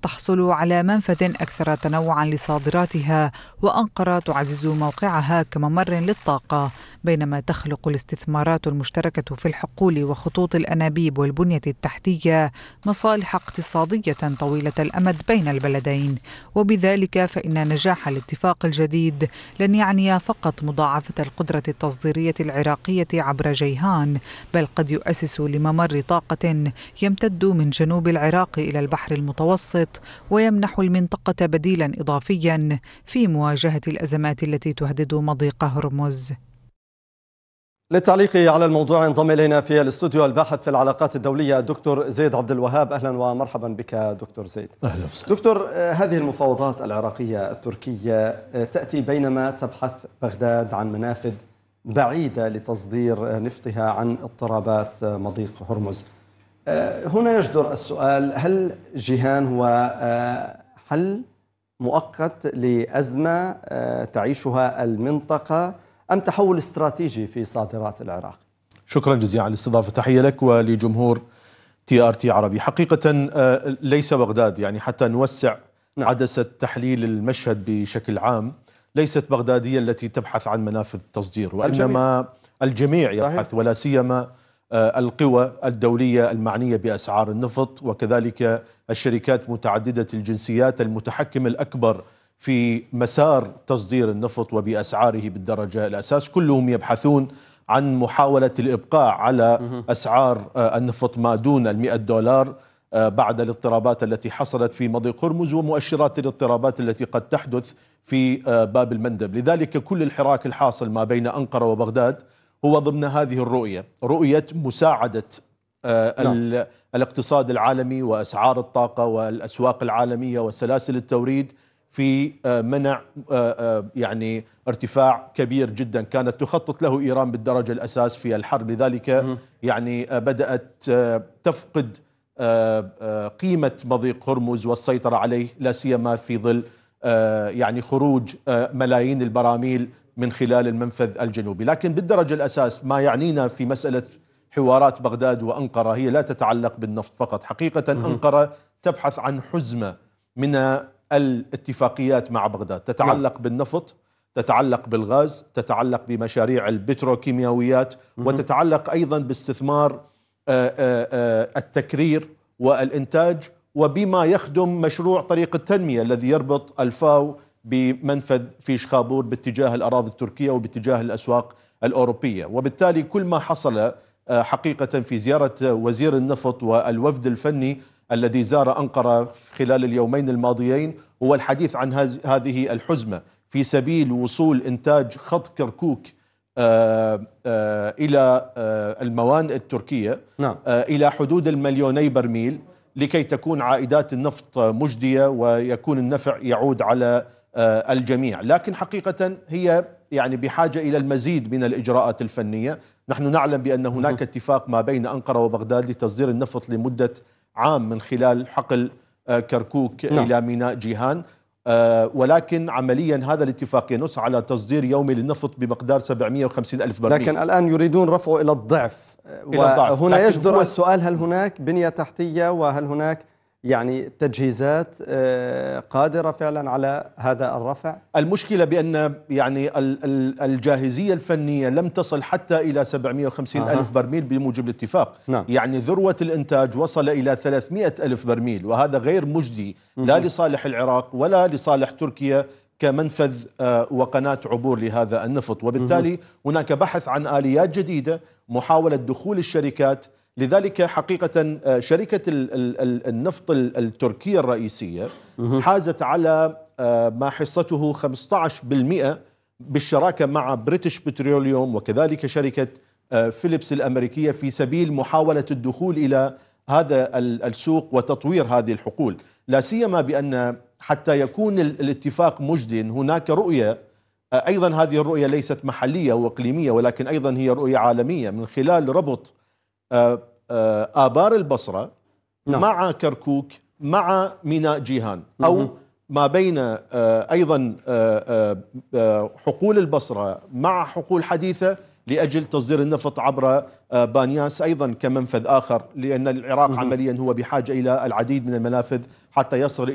تحصل على منفذ أكثر تنوعا لصادراتها، وأنقرة تعزز موقعها كممر للطاقة، بينما تخلق الاستثمارات المشتركة في الحقول وخطوط الأنابيب والبنية التحتية مصالح اقتصادية طويلة الأمد بين البلدين. وبذلك فإن نجاح الاتفاق الجديد لن يعني فقط مضاعفة القدرة التصديرية العراقية عبر جيهان، بل قد يؤسس لممر طاقة يمتد من جنوب العراق إلى البحر المتوسط، ويمنح المنطقة بديلا إضافيا في مواجهة الأزمات التي تهدد مضيق هرمز. للتعليق على الموضوع انضم إلينا في الاستوديو الباحث في العلاقات الدولية الدكتور زيد عبد الوهاب. أهلا ومرحبا بك دكتور زيد. أهلا وسهلا. دكتور، هذه المفاوضات العراقية التركية تأتي بينما تبحث بغداد عن منافذ بعيدة لتصدير نفطها عن اضطرابات مضيق هرمز. هنا يجدر السؤال: هل جيهان هو حل مؤقت لأزمة تعيشها المنطقة أم تحول استراتيجي في صادرات العراق؟ شكرا جزيلا على الاستضافة. تحية لك ولجمهور TRT عربي. حقيقة ليس بغداد، يعني حتى نوسع عدسة تحليل المشهد بشكل عام، ليست بغداد هي التي تبحث عن منافذ تصدير، وإنما الجميع يبحث، ولا سيما القوى الدولية المعنية بأسعار النفط، وكذلك الشركات متعددة الجنسيات المتحكم الأكبر في مسار تصدير النفط وبأسعاره بالدرجة الأساس. كلهم يبحثون عن محاولة الإبقاء على أسعار النفط ما دون $100 بعد الاضطرابات التي حصلت في مضيق هرمز ومؤشرات الاضطرابات التي قد تحدث في باب المندب. لذلك كل الحراك الحاصل ما بين أنقرة وبغداد هو ضمن هذه الرؤية، رؤية مساعدة الاقتصاد العالمي وأسعار الطاقة والأسواق العالمية وسلاسل التوريد في منع يعني ارتفاع كبير جدا كانت تخطط له إيران بالدرجة الأساس في الحرب. لذلك يعني بدأت تفقد قيمة مضيق هرمز والسيطرة عليه، لا سيما في ظل يعني خروج ملايين البراميل من خلال المنفذ الجنوبي. لكن بالدرجة الأساس ما يعنينا في مسألة حوارات بغداد وأنقرة هي لا تتعلق بالنفط فقط. حقيقة أنقرة تبحث عن حزمة من الاتفاقيات مع بغداد تتعلق بالنفط، تتعلق بالغاز، تتعلق بمشاريع البتروكيماويات، وتتعلق أيضا باستثمار التكرير والإنتاج، وبما يخدم مشروع طريق التنمية الذي يربط الفاو بمنفذ فيش خابور باتجاه الأراضي التركية وباتجاه الأسواق الأوروبية. وبالتالي كل ما حصل حقيقة في زيارة وزير النفط والوفد الفني الذي زار أنقرة خلال اليومين الماضيين هو الحديث عن هذه الحزمة في سبيل وصول إنتاج خط كركوك إلى الموانئ التركية إلى حدود 2,000,000 برميل، لكي تكون عائدات النفط مجدية ويكون النفع يعود على الجميع. لكن حقيقة هي يعني بحاجة إلى المزيد من الإجراءات الفنية. نحن نعلم بأن هناك اتفاق ما بين أنقرة وبغداد لتصدير النفط لمدة عام من خلال حقل كركوك إلى ميناء جيهان، ولكن عمليا هذا الاتفاق ينص على تصدير يومي للنفط بمقدار 750,000 برميل، لكن الآن يريدون رفعه إلى الضعف. وهنا يجدر السؤال: هل هناك بنية تحتية وهل هناك يعني تجهيزات قادرة فعلا على هذا الرفع؟ المشكلة بأن يعني الجاهزية الفنية لم تصل حتى إلى 750,000 برميل بموجب الاتفاق. يعني ذروة الإنتاج وصل إلى 300,000 برميل، وهذا غير مجدي لا لصالح العراق ولا لصالح تركيا كمنفذ وقناة عبور لهذا النفط. وبالتالي هناك بحث عن آليات جديدة، محاولة دخول الشركات. لذلك حقيقة شركة النفط التركية الرئيسية حازت على ما حصته 15% بالشراكة مع بريتش بتروليوم وكذلك شركة فيليبس الأمريكية في سبيل محاولة الدخول إلى هذا السوق وتطوير هذه الحقول، لا سيما بأن حتى يكون الاتفاق مجدٍ هناك رؤية أيضا. هذه الرؤية ليست محلية وإقليمية ولكن أيضا هي رؤية عالمية من خلال ربط آبار البصرة مع كركوك مع ميناء جيهان، أو ما بين أيضا حقول البصرة مع حقول حديثة لأجل تصدير النفط عبر بانياس أيضا كمنفذ آخر، لأن العراق عمليا هو بحاجة إلى العديد من المنافذ حتى يصل